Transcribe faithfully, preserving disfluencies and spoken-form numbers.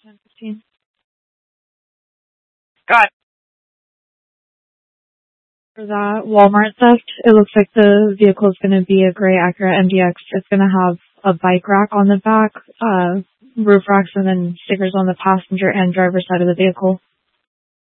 ten fifteen. Got it. For that Walmart theft, it looks like the vehicle is going to be a gray Acura M D X. It's going to have a bike rack on the back, uh, roof racks, and then stickers on the passenger and driver side of the vehicle.